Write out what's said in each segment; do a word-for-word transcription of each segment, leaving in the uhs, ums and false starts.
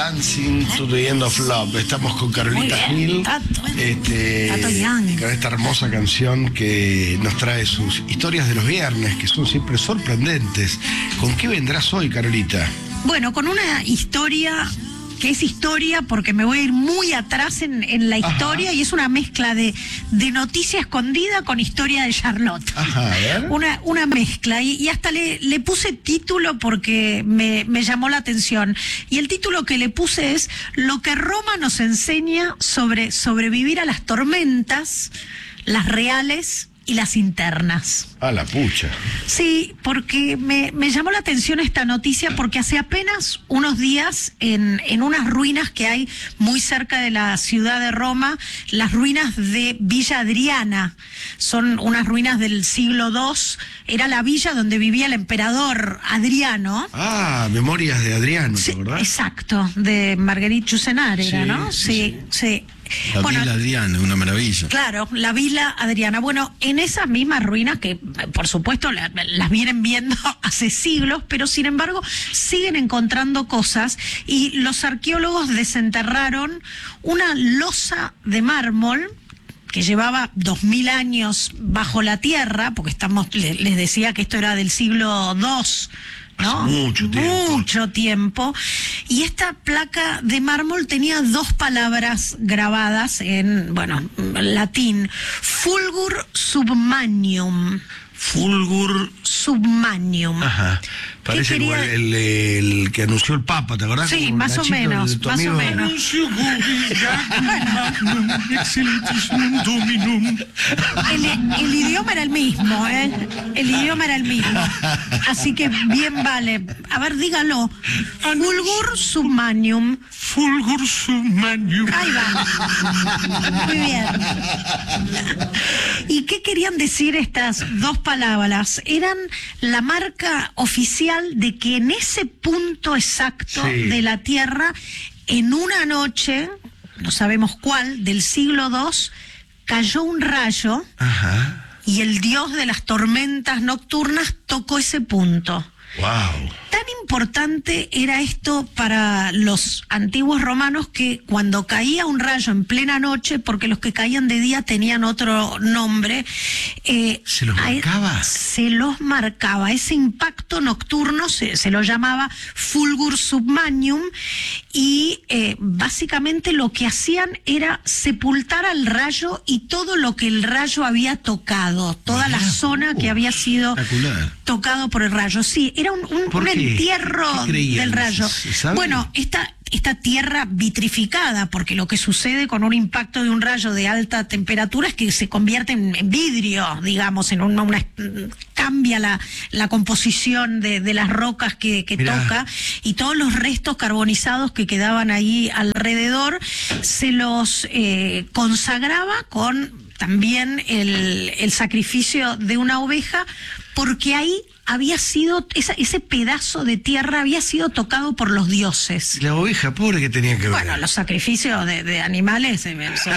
Dancing to the End of Love. Estamos con Carolita Gil, este, con esta hermosa canción que nos trae sus historias de los viernes, que son siempre sorprendentes. ¿Con qué vendrás hoy, Carolita? Bueno, con una historia que es historia porque me voy a ir muy atrás en, en la historia. Ajá. Y es una mezcla de, de noticia escondida con historia de Charlotte. Ajá, a ver. Una, una mezcla. Y, y hasta le, le puse título porque me, me llamó la atención. Y el título que le puse es Lo que Roma nos enseña sobre sobrevivir a las tormentas, las reales y las internas. Ah, la pucha. Sí, porque me, me llamó la atención esta noticia porque hace apenas unos días en, en unas ruinas que hay muy cerca de la ciudad de Roma, las ruinas de Villa Adriana, son unas ruinas del siglo dos, era la villa donde vivía el emperador Adriano. Ah, Memorias de Adriano, Sí, ¿verdad? Exacto, de Marguerite Yourcenar era, Sí, ¿no? sí, Sí, sí. La Bueno, Villa Adriana, una maravilla. Claro, la Villa Adriana. Bueno, en esas mismas ruinas que, por supuesto, la, las vienen viendo hace siglos, pero sin embargo siguen encontrando cosas y los arqueólogos desenterraron una losa de mármol que llevaba dos mil años bajo la tierra, porque estamos, les, les decía que esto era del siglo dos. ¿No? Hace mucho tiempo. Mucho tiempo. Y esta placa de mármol tenía dos palabras grabadas en, bueno, latín. Fulgur submanium. Fulgur Submanium. Ajá. Parece quería? como el, el, el que anunció el Papa, ¿te acordás? Sí, Como más o Nachito, menos, de tu más o amigo. menos. El, el idioma era el mismo, ¿eh? El idioma era el mismo. Así que bien vale. A ver, dígalo. Fulgur submanium. Fulgur submanium. Ahí va. Muy bien. ¿Y qué querían decir estas dos palabras? Eran la marca oficial de que en ese punto exacto Sí. de la Tierra, en una noche, no sabemos cuál, del siglo dos, cayó un rayo. Ajá. Y el dios de las tormentas nocturnas tocó ese punto. Wow. Tan importante era esto para los antiguos romanos que cuando caía un rayo en plena noche, porque los que caían de día tenían otro nombre, eh, ¿Se los a- marcaba? Se los marcaba. Ese impacto nocturno se, se lo llamaba fulgur submanium y eh, básicamente lo que hacían era sepultar al rayo y todo lo que el rayo había tocado, toda la Mirá, zona que uh, había sido espectacular. tocado por el rayo. Sí, era un, un, ¿Por un qué? entierro ¿Qué creían? del rayo. ¿Se sabe? Bueno, esta, esta tierra vitrificada, porque lo que sucede con un impacto de un rayo de alta temperatura es que se convierte en, en vidrio, digamos, en una, una cambia la, la composición de, de las rocas que, que toca, y todos los restos carbonizados que quedaban ahí alrededor se los eh, consagraba con también el, el sacrificio de una oveja, porque ahí había sido, esa, ese pedazo de tierra había sido tocado por los dioses. La oveja, pobre, que tenía que ver. Bueno, los sacrificios de, de animales eh, son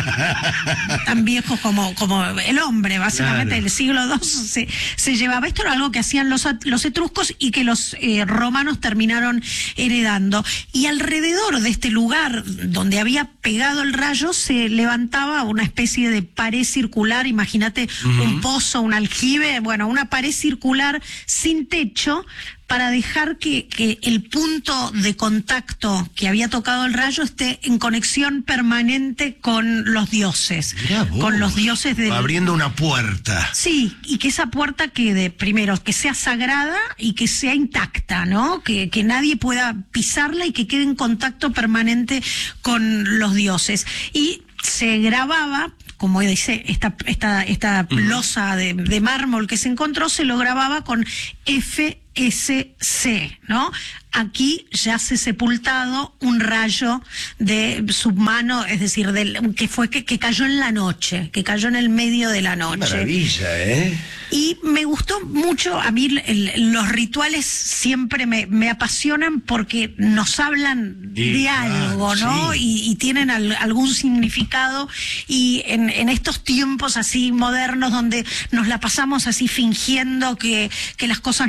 tan viejos como, como el hombre, básicamente. Claro. Del siglo dos se, se llevaba. Esto era algo que hacían los, los etruscos y que los eh, romanos terminaron heredando. Y alrededor de este lugar donde había pegado el rayo se levantaba una especie de pared circular. Imagínate uh-huh. un pozo, un aljibe, bueno, una pared circular sin techo, para dejar que, que el punto de contacto que había tocado el rayo esté en conexión permanente con los dioses. Con los dioses de... Abriendo una puerta. Sí, y que esa puerta quede, primero, que sea sagrada y que sea intacta, ¿no? Que, que nadie pueda pisarla y que quede en contacto permanente con los dioses. Y se grababa, como dice, esta, esta, esta uh-huh. losa de, de mármol que se encontró, se lo grababa con F S C, ¿no? Aquí yace sepultado un rayo de submano, es decir, del, que fue que, que cayó en la noche, que cayó en el medio de la noche. Maravilla, ¿eh? Y me gustó mucho, a mí el, los rituales siempre me, me apasionan porque nos hablan sí, de algo, ¿no? Sí. Y, y tienen al, algún significado, y en, en estos tiempos así modernos donde nos la pasamos así fingiendo que, que las cosas no duelen,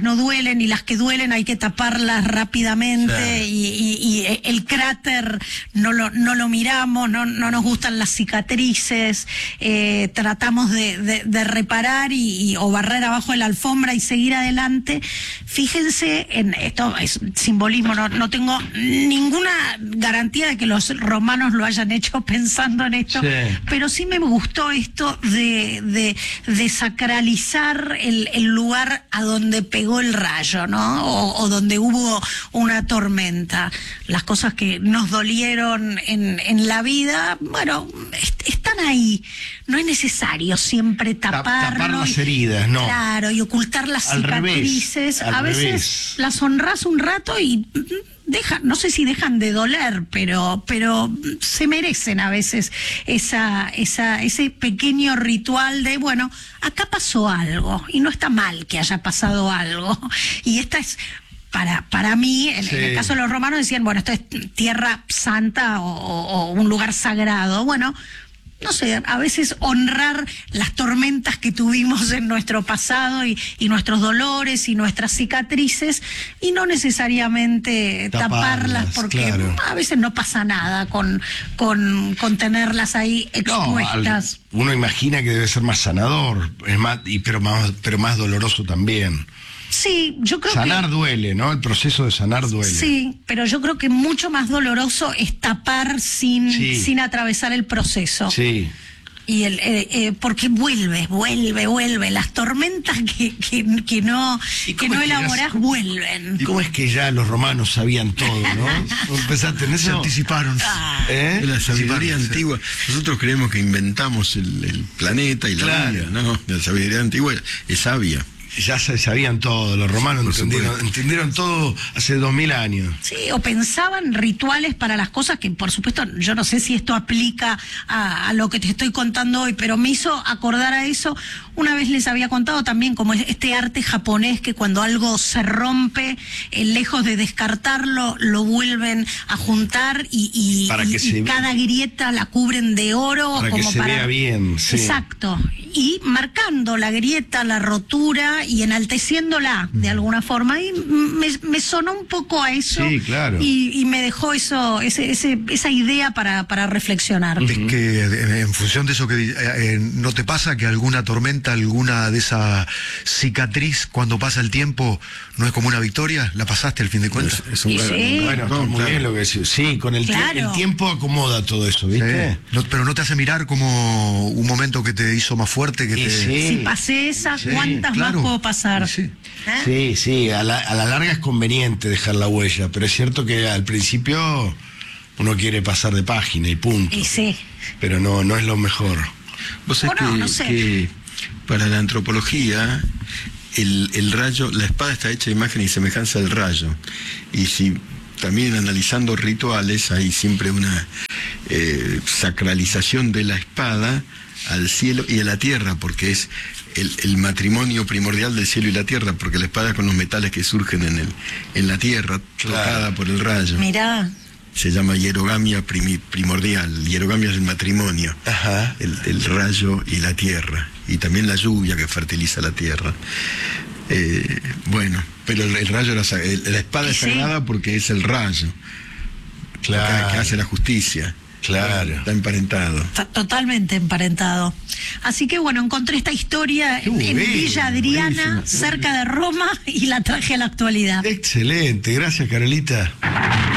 duelen y las que duelen hay que taparlas rápidamente, sí. y, y, y el cráter no lo, no lo miramos, no, no nos gustan las cicatrices, eh, tratamos de, de, de reparar y, y o barrer abajo de la alfombra y seguir adelante. Fíjense en esto, es simbolismo, no, no tengo ninguna garantía de que los romanos lo hayan hecho pensando en esto, sí. pero sí me gustó esto de, de, de sacralizar el, el lugar a donde pegó el rayo, ¿no? O, o donde hubo una tormenta. Las cosas que nos dolieron en, en la vida, bueno, est están ahí. No es necesario siempre taparlo. Tapar las heridas, no. Claro, y ocultar las al cicatrices. Revés, a veces revés. Las honrás un rato y dejan, no sé si dejan de doler, pero, pero se merecen a veces esa, esa, ese pequeño ritual de, bueno, acá pasó algo y no está mal que haya pasado algo. Y esta es... Para, para mí, en, sí. en el caso de los romanos decían, bueno, esto es tierra santa o, o, o un lugar sagrado. Bueno, no sé, a veces honrar las tormentas que tuvimos en nuestro pasado y, y nuestros dolores y nuestras cicatrices, y no necesariamente taparlas, taparlas porque claro. a veces no pasa nada con, con, con tenerlas ahí expuestas. No, al, uno imagina que debe ser más sanador, es más, y, pero, más, pero más doloroso también. Sí, yo creo sanar que... Sanar duele, ¿no? El proceso de sanar duele. Sí, pero yo creo que mucho más doloroso es tapar sin, sí. sin atravesar el proceso. Sí. Y el, eh, eh, porque vuelve, vuelve, vuelve. Las tormentas que, que, que no, que no elaborás ya, vuelven. ¿Y cómo es que ya los romanos sabían todo, no? Empezaste en eso. Se anticiparon. Ah. ¿Eh? En la sabiduría sí, antigua. Nosotros creemos que inventamos el, el planeta y la claro. vida, ¿no? La sabiduría antigua es sabia. Ya se sabían todo, los romanos entendieron, entendieron todo hace dos mil años. Sí, o pensaban rituales para las cosas que, por supuesto, yo no sé si esto aplica a, a lo que te estoy contando hoy, pero me hizo acordar a eso. Una vez les había contado también como este arte japonés que cuando algo se rompe, eh, lejos de descartarlo, lo vuelven a juntar y, y, para que y, se y cada grieta la cubren de oro. Para como que se para... vea bien, sí. Exacto. Y marcando la grieta, la rotura y enalteciéndola de alguna forma. Y me, me sonó un poco a eso. Sí, claro. Y, y me dejó eso, ese, ese, esa idea para, para reflexionar. Es que en función de eso que eh, ¿no te pasa que alguna tormenta, alguna de esa cicatriz, cuando pasa el tiempo, no es como una victoria? ¿La pasaste al fin de cuentas? Es un sí. Bueno, no, muy claro. bien lo que decís. Sí, con el, claro. tie el tiempo acomoda todo eso, ¿viste? Sí. No, pero no te hace mirar como un momento que te hizo más fuerte. Que te... sí. Si pasé esa, sí, ¿cuántas claro. más puedo pasar? Sí, ¿Eh? sí, sí. A, la, a la larga es conveniente dejar la huella, pero es cierto que al principio uno quiere pasar de página y punto. Y sí. Pero no, no es lo mejor. Vos sabés no, que, no sé. que para la antropología el, el rayo, la espada está hecha de imagen y semejanza del rayo. Y si también analizando rituales hay siempre una eh, sacralización de la espada al cielo y a la tierra, porque es el, el matrimonio primordial del cielo y la tierra, porque la espada es con los metales que surgen en, el, en la tierra, claro. tocada por el rayo. Mirá. Se llama hierogamia primi, primordial, hierogamia es el matrimonio, Ajá. El, el rayo y la tierra, y también la lluvia que fertiliza la tierra. Eh, bueno, pero el, el rayo, era, el, la espada es sí. sagrada porque es el rayo, claro. que, que hace la justicia. Claro. Está emparentado. Está totalmente emparentado. Así que bueno, encontré esta historia en, en Villa Adriana, buenísimo. cerca de Roma, y la traje a la actualidad. Excelente, gracias Carolita.